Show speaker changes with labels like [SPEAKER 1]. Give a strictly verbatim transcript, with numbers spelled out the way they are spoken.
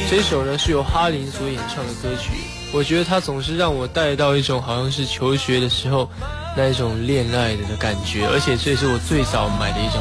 [SPEAKER 1] 这首呢是由哈林所演唱的歌曲，我觉得它总是让我带到一种好像是求学的时候那一种恋爱的感觉，而且这也是我最早买的一张